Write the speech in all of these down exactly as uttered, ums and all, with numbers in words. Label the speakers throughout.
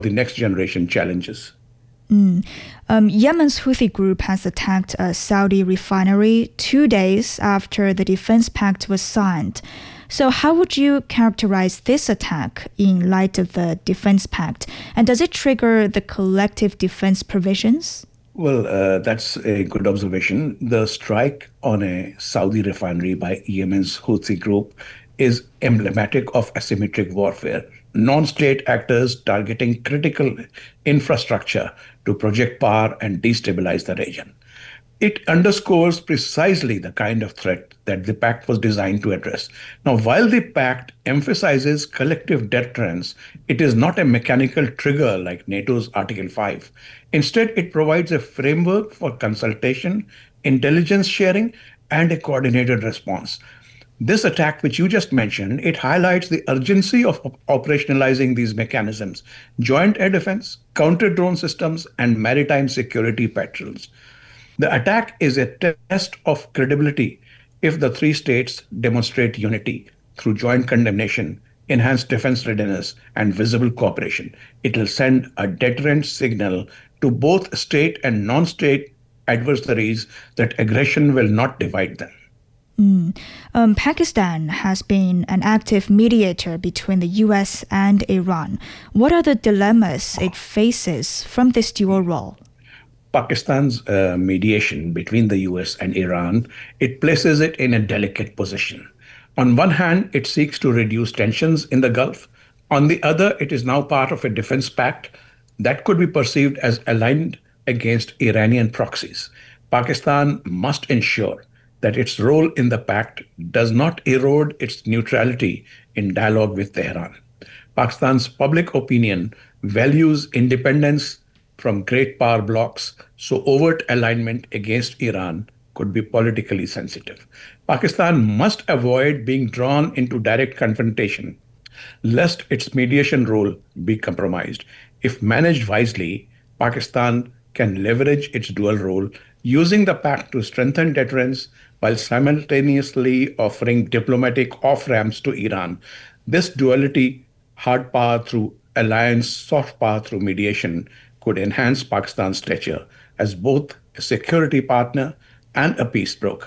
Speaker 1: the next generation challenges.
Speaker 2: Mm. Um, Yemen's Houthi group has attacked a Saudi refinery two days after the defense pact was signed. So how would you characterize this attack in light of the defense pact? And does it trigger the collective defense provisions?
Speaker 1: Well, uh, that's a good observation. The strike on a Saudi refinery by Yemen's Houthi group is emblematic of asymmetric warfare. Non-state actors targeting critical infrastructure to project power and destabilize the region. It underscores precisely the kind of threat that the pact was designed to address. Now, while the pact emphasizes collective deterrence, it is not a mechanical trigger like NATO's Article five. Instead, it provides a framework for consultation, intelligence sharing, and a coordinated response. This attack, which you just mentioned, it highlights the urgency of op- operationalizing these mechanisms, joint air defense, counter-drone systems, and maritime security patrols. The attack is a test of credibility if the three states demonstrate unity through joint condemnation, enhanced defense readiness, and visible cooperation. It will send a deterrent signal to both state and non-state adversaries that aggression will not divide them.
Speaker 2: Mm. Um, Pakistan has been an active mediator between the U S and Iran. What are the dilemmas it faces from this dual role?
Speaker 1: Pakistan's uh, mediation between the U S and Iran, it places it in a delicate position. On one hand, it seeks to reduce tensions in the Gulf. On the other, it is now part of a defense pact that could be perceived as aligned against Iranian proxies. Pakistan must ensure that its role in the pact does not erode its neutrality in dialogue with Tehran. Pakistan's public opinion values independence from great power blocs, so overt alignment against Iran could be politically sensitive. Pakistan must avoid being drawn into direct confrontation, lest its mediation role be compromised. If managed wisely, Pakistan can leverage its dual role, using the pact to strengthen deterrence while simultaneously offering diplomatic off-ramps to Iran. This duality, hard power through alliance, soft power through mediation, could enhance Pakistan's stature as both a security partner and a peace broker.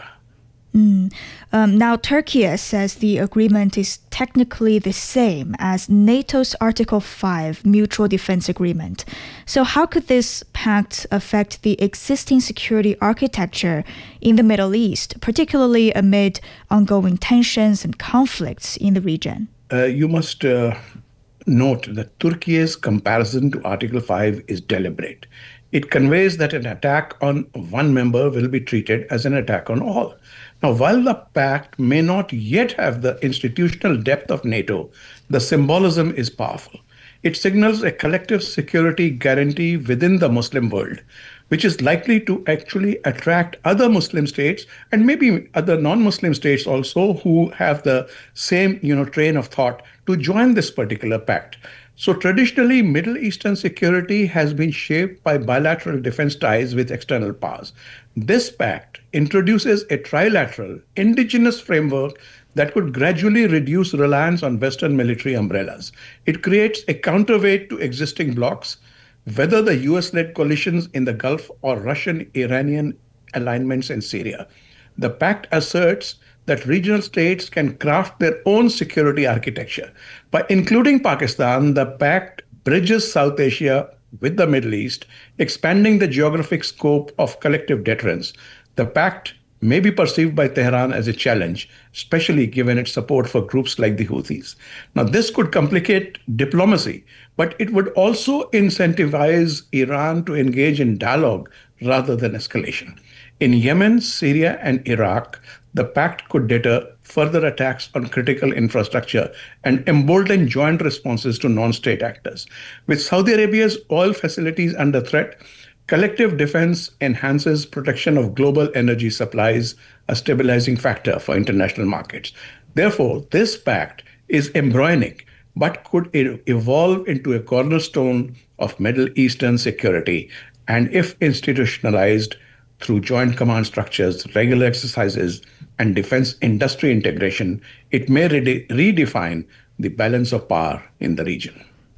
Speaker 2: Mm. Um, now, Turkey says the agreement is technically the same as NATO's Article five mutual defense agreement. So how could this pact affect the existing security architecture in the Middle East, particularly amid ongoing tensions and conflicts in the region?
Speaker 1: Uh, you must uh, note that Turkey's comparison to Article five is deliberate. It conveys that an attack on one member will be treated as an attack on all. Now, while the pact may not yet have the institutional depth of NATO, the symbolism is powerful. It signals a collective security guarantee within the Muslim world, which is likely to actually attract other Muslim states and maybe other non-Muslim states also who have the same, you know, train of thought to join this particular pact. So traditionally, Middle Eastern security has been shaped by bilateral defense ties with external powers. This pact introduces a trilateral, indigenous framework that could gradually reduce reliance on Western military umbrellas. It creates a counterweight to existing blocs, whether the U S-led coalitions in the Gulf or Russian-Iranian alignments in Syria. The pact asserts that regional states can craft their own security architecture. By including Pakistan, the pact bridges South Asia with the Middle East, expanding the geographic scope of collective deterrence. The pact may be perceived by Tehran as a challenge, especially given its support for groups like the Houthis. Now, this could complicate diplomacy, but it would also incentivize Iran to engage in dialogue rather than escalation. In Yemen, Syria, and Iraq, the pact could deter further attacks on critical infrastructure and embolden joint responses to non-state actors. With Saudi Arabia's oil facilities under threat, collective defense enhances protection of global energy supplies, a stabilizing factor for international markets. Therefore, this pact is embryonic, but could evolve into a cornerstone of Middle Eastern security, and if institutionalized through joint command structures, regular exercises, and defense industry integration, it may rede- redefine the balance of power in the region.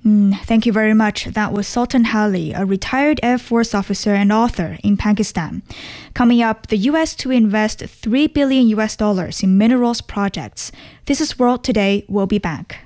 Speaker 2: Mm, thank you very much. That was Sultan Hali, a retired Air Force officer and author in Pakistan. Coming up, the U S to invest three billion U S dollars in minerals projects. This is World Today. We'll be back.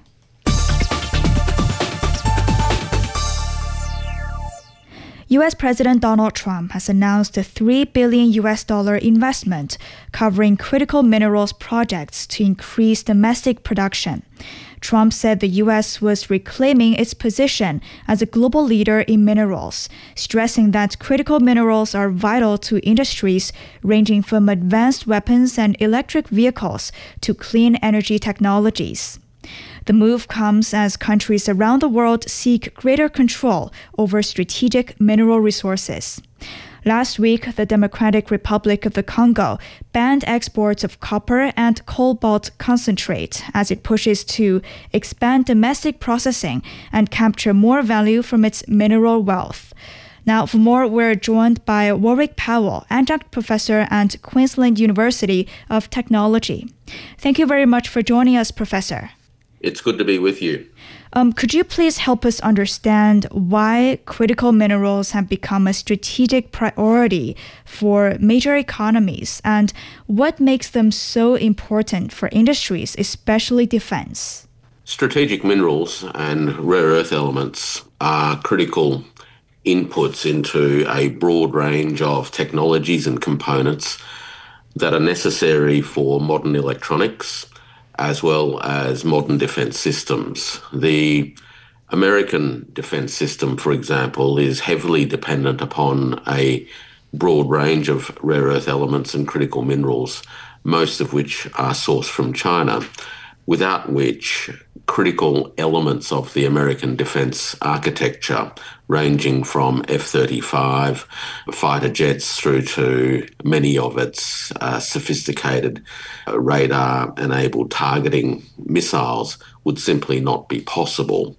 Speaker 2: U S President Donald Trump has announced a three billion U S dollar investment covering critical minerals projects to increase domestic production. Trump said the U S was reclaiming its position as a global leader in minerals, stressing that critical minerals are vital to industries ranging from advanced weapons and electric vehicles to clean energy technologies. The move comes as countries around the world seek greater control over strategic mineral resources. Last week, the Democratic Republic of the Congo banned exports of copper and cobalt concentrate as it pushes to expand domestic processing and capture more value from its mineral wealth. Now, for more, we're joined by Warwick Powell, adjunct professor at Queensland University of Technology. Thank you very much for joining us, Professor.
Speaker 3: It's good to be with you.
Speaker 2: Um, could you please help us understand why critical minerals have become a strategic priority for major economies and what makes them so important for industries, especially defense?
Speaker 3: Strategic minerals and rare earth elements are critical inputs into a broad range of technologies and components that are necessary for modern electronics, as well as modern defense systems. The American defense system, for example, is heavily dependent upon a broad range of rare earth elements and critical minerals, most of which are sourced from China, without which critical elements of the American defense architecture, ranging from F thirty-five fighter jets through to many of its uh, sophisticated uh, radar-enabled targeting missiles, would simply not be possible.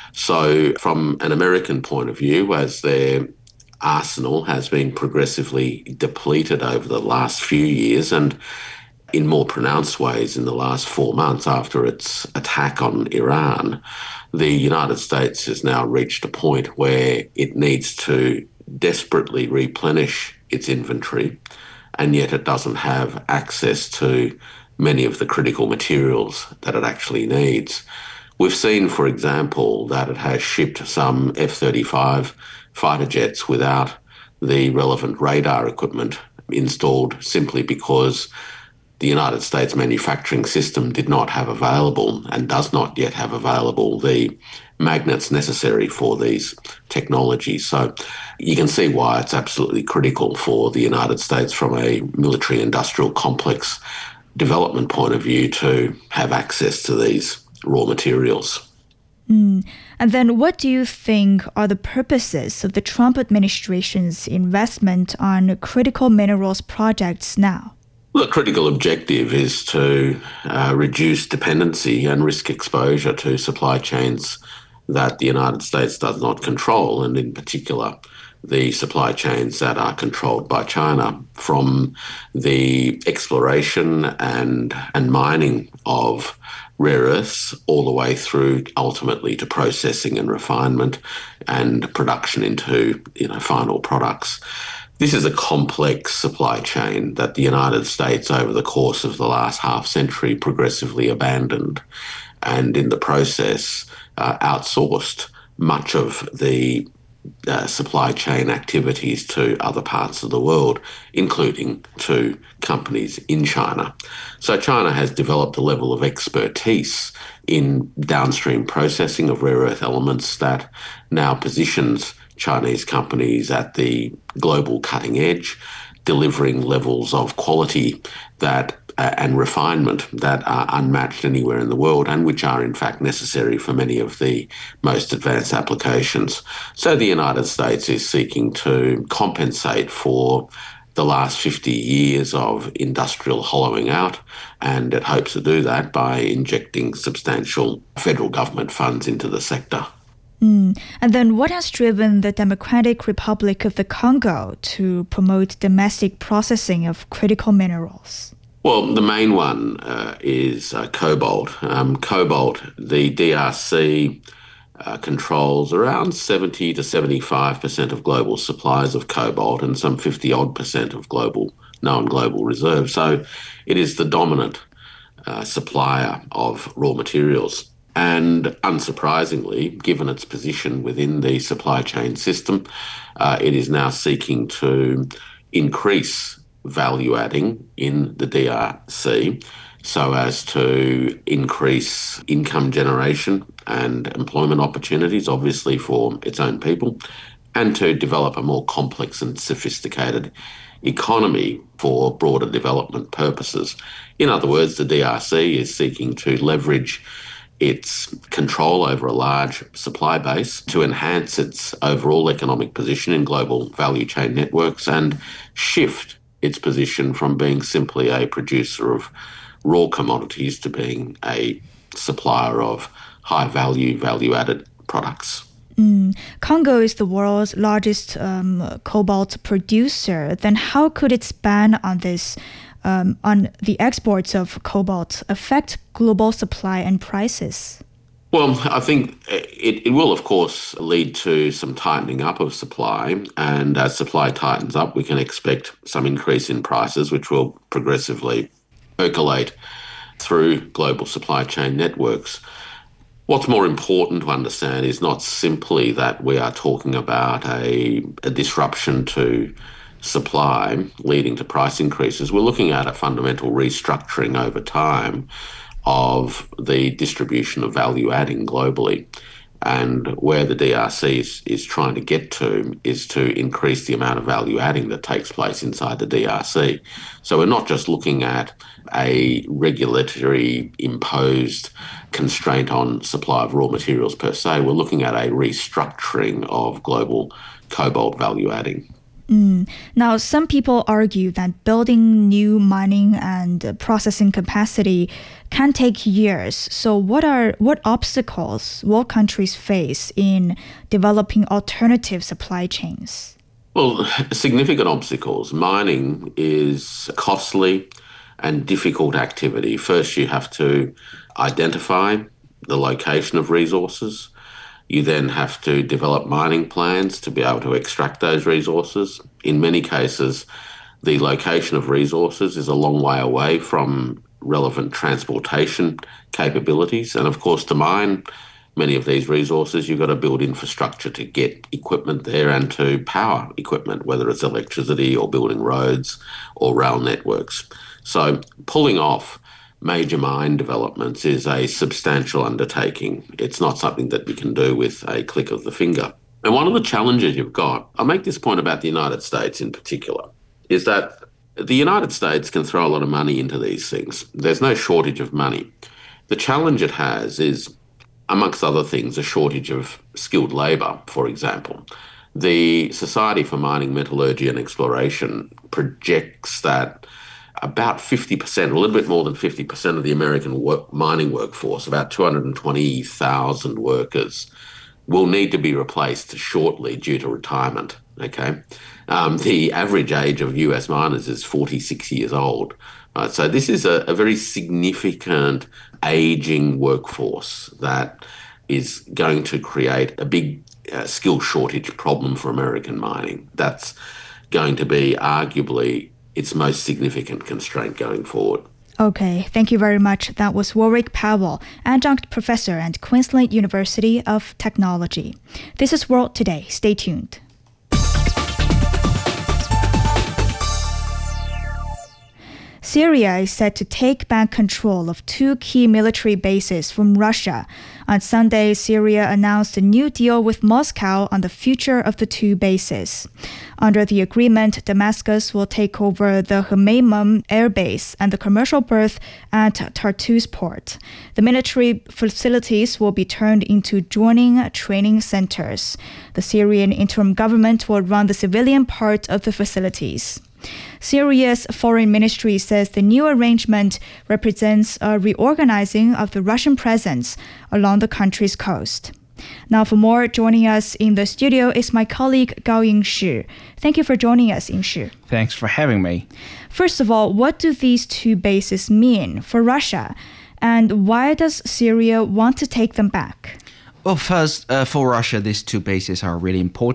Speaker 3: So from an American point of view, as their arsenal has been progressively depleted over the last few years, and in more pronounced ways in the last four months after its attack on Iran, the United States has now reached a point where it needs to desperately replenish its inventory, and yet it doesn't have access to many of the critical materials that it actually needs. We've seen, for example, that it has shipped some F thirty-five fighter jets without the relevant radar equipment installed simply because the United States manufacturing system did not have available and does not yet have available the magnets necessary for these technologies. So you can see why it's absolutely critical for the United States from a military industrial complex development point of view to have access to these raw materials.
Speaker 2: Mm. And then what do you think are the purposes of the Trump administration's investment on critical minerals projects now?
Speaker 3: The critical objective is to uh, reduce dependency and risk exposure to supply chains that the United States does not control, and in particular, the supply chains that are controlled by China, from the exploration and, and mining of rare earths all the way through ultimately to processing and refinement and production into, you know, final products. This is a complex supply chain that the United States over the course of the last half century progressively abandoned, and in the process uh, outsourced much of the uh, supply chain activities to other parts of the world, including to companies in China. So China has developed a level of expertise in downstream processing of rare earth elements that now positions Chinese companies at the global cutting edge, delivering levels of quality that uh, and refinement that are unmatched anywhere in the world, and which are in fact necessary for many of the most advanced applications. So the United States is seeking to compensate for the last fifty years of industrial hollowing out, and it hopes to do that by injecting substantial federal government funds into the sector.
Speaker 2: Mm. And then what has driven the Democratic Republic of the Congo to promote domestic processing of critical minerals?
Speaker 3: Well, the main one uh, is uh, cobalt. Um, cobalt, the D R C uh, controls around seventy to seventy-five percent of global supplies of cobalt and some fifty odd percent of global known global reserves. So it is the dominant uh, supplier of raw materials. And unsurprisingly, given its position within the supply chain system, uh, it is now seeking to increase value adding in the D R C so as to increase income generation and employment opportunities, obviously for its own people, and to develop a more complex and sophisticated economy for broader development purposes. In other words, the D R C is seeking to leverage its control over a large supply base to enhance its overall economic position in global value chain networks and shift its position from being simply a producer of raw commodities to being a supplier of high-value, value-added products.
Speaker 2: Mm. Congo is the world's largest um, cobalt producer. Then how could its ban on this Um, on the exports of cobalt affect global supply and prices?
Speaker 3: Well, I think it, it will, of course, lead to some tightening up of supply. And as supply tightens up, we can expect some increase in prices, which will progressively percolate through global supply chain networks. What's more important to understand is not simply that we are talking about a, a disruption to supply leading to price increases. We're looking at a fundamental restructuring over time of the distribution of value adding globally. And where the D R C is, is trying to get to is to increase the amount of value adding that takes place inside the D R C. So we're not just looking at a regulatory imposed constraint on supply of raw materials per se. We're looking at a restructuring of global cobalt value adding.
Speaker 2: Mm. Now, some people argue that building new mining and processing capacity can take years. So what are what obstacles will countries face in developing alternative supply chains?
Speaker 3: Well, significant obstacles. Mining is costly and difficult activity. First, you have to identify the location of resources. You then have to develop mining plans to be able to extract those resources. In many cases, the location of resources is a long way away from relevant transportation capabilities. And of course, to mine many of these resources, you've got to build infrastructure to get equipment there and to power equipment, whether it's electricity or building roads or rail networks. So pulling off major mine developments is a substantial undertaking. It's not something that we can do with a click of the finger. And one of the challenges you've got, I'll make this point about the United States in particular, is that the United States can throw a lot of money into these things. There's no shortage of money. The challenge it has is, amongst other things, a shortage of skilled labour, for example. The Society for Mining, Metallurgy and Exploration projects that about fifty percent, a little bit more than fifty percent of the American work, mining workforce, about two hundred twenty thousand workers, will need to be replaced shortly due to retirement, okay? Um, the average age of U S miners is forty-six years old. Right? So this is a, a very significant ageing workforce that is going to create a big uh, skill shortage problem for American mining. That's going to be arguably its most significant constraint going forward.
Speaker 2: Okay, thank you very much. That was Warwick Powell, Adjunct Professor at Queensland University of Technology. This is World Today. Stay tuned. Syria is set to take back control of two key military bases from Russia. On Sunday, Syria announced a new deal with Moscow on the future of the two bases. Under the agreement, Damascus will take over the Hmeimim Air Base and the commercial berth at Tartus port. The military facilities will be turned into joining training centers. The Syrian interim government will run the civilian part of the facilities. Syria's foreign ministry says the new arrangement represents a reorganizing of the Russian presence along the country's coast. Now, for more, joining us in the studio is my colleague Gao Yingshi. Thank you for joining us, Yingshi.
Speaker 4: Thanks for having me.
Speaker 2: First of all, what do these two bases mean for Russia? And why does Syria want to take them back?
Speaker 4: Well, first, uh, for Russia, these two bases are really important.